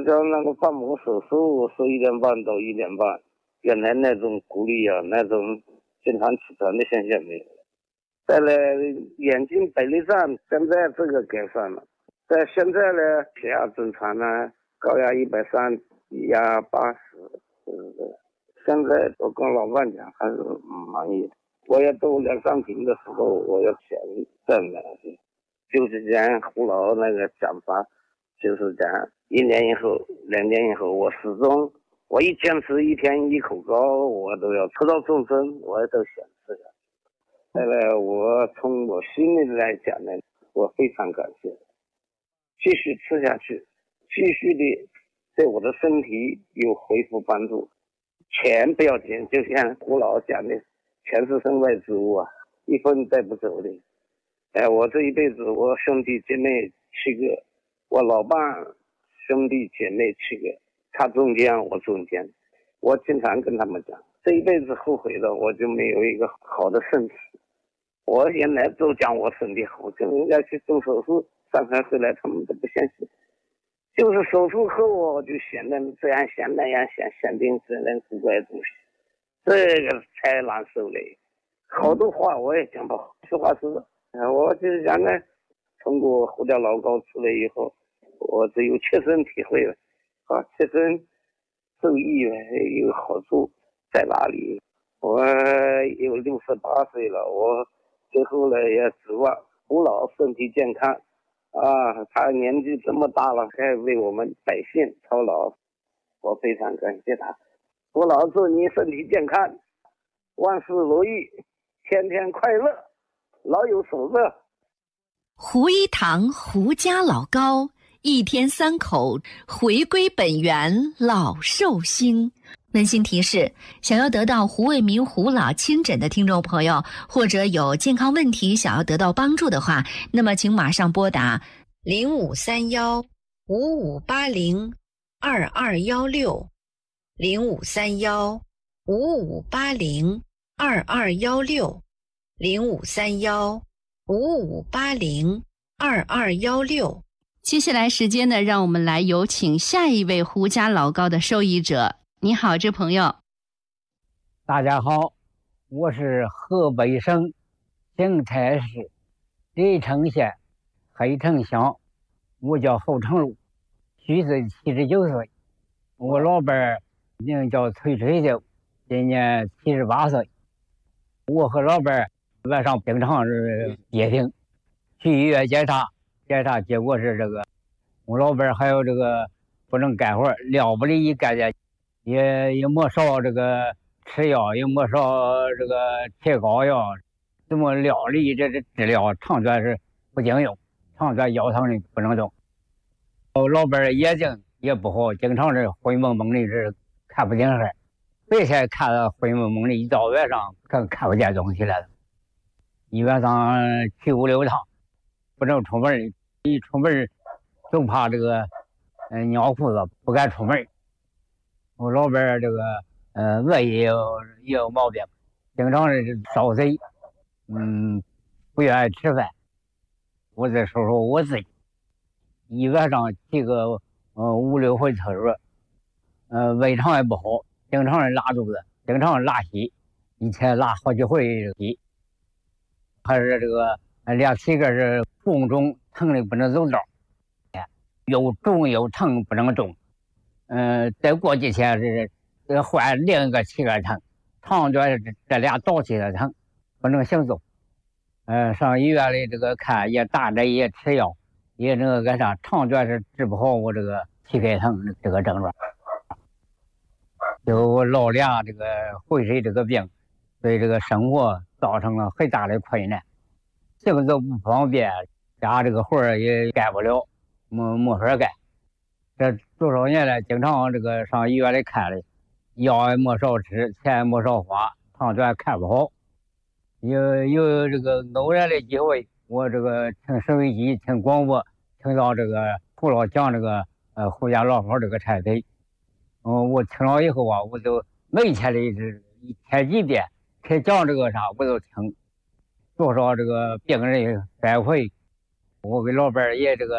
叫那个瓣膜手术是1.5到1.8，原来那种孤立啊，那种经常起床的现象没有。再来眼睛白内障，现在这个改善了。在现在呢，血压正常呢，高压130，低压80，现在我跟老伴讲还是满意。我也都2、3瓶的时候，我要选正的，就是讲胡老那个讲法，就是讲1年以后、2年以后，我始终我一坚持1天1口膏，我都要吃到终身，我也都想吃下去。再来，我从我心里来讲呢，我非常感谢，继续吃下去，继续的对我的身体有恢复帮助。钱不要紧，就像胡老讲的，钱是身外之物啊，一分带不走的。我这一辈子，我兄弟姐妹7个，我老伴兄弟姐妹7个，他中间，我中间。我经常跟他们讲，这一辈子后悔了，我就没有一个好的身体。我原来都讲我身体好，跟人家去做手术，上海回来他们都不相信。就是手术后我就想的这样想那样想定这人古怪的东西，这个太难受了。好多话我也讲不好，实话实说。我就是讲呢，通过胡椒老膏出来以后，我只有切身体会了，切身受益有好处在哪里？我有68岁了，我最后呢也指望胡老身体健康。他年纪这么大了，还为我们百姓操劳，我非常感谢他。胡老祝你身体健康，万事如意，天天快乐，老有所乐。 胡一堂胡家老膏，1天3口，回归本源，老寿星。温馨提示：想要得到胡卫民胡老亲诊的听众朋友，或者有健康问题想要得到帮助的话，那么请马上拨打0531-5580-2216 0531-5580-2216 0531-5580-2216。接下来时间呢，让我们来有请下一位胡家老膏的受益者。你好，这朋友。 大家好，我是河北省邢台市黎城县黑城乡，我叫侯成禄，虚岁79岁。我老伴儿名叫崔水秀，今年78岁。我和老伴儿晚上病床是接听，去医院检查结果是这个，我老伴儿还有这个不能干活，料不里一干的。也没少这个吃药，也没少这个贴膏药，怎么料理这治疗长卷是不经用，长卷腰疼的不能动。老伴儿眼睛也不好，经常是灰蒙蒙的，是看不见事。白天看了灰蒙蒙的，一到晚上更看不见东西了。一晚上去5、6趟，不能出门，一出门就怕这个尿裤子，不敢出门。我老伴儿这个胃也有毛病，经常是烧嘴，不愿意吃饭。我再说说我自己，一晚上去个5、6回厕所，胃肠也不好，经常是拉肚子，经常是拉稀，一天拉好几回稀，还是这个连膝盖是红肿，疼的不能走道，又肿又疼不能动。再过几天是换另一个膝盖疼，长卷这俩倒起的疼，不能行走。上医院里这个看也打针也吃药，也那个干啥，长卷是治不好我这个膝盖疼这个症状。就我老俩这个浑身这个病，对这个生活造成了很大的困难，行走不方便，家这个活也干不了，没法干。这多少年来，经常这个上医院里看的，药也没少吃，钱也没少花，长卷看不好。有这个偶然的机会，我这个听收音机、听广播，听到这个胡老讲这个胡家老好这个产品，我听了以后啊，我就每天的一天几遍，他讲这个啥我都听，多少这个病人反馈，我给老伴儿也这个。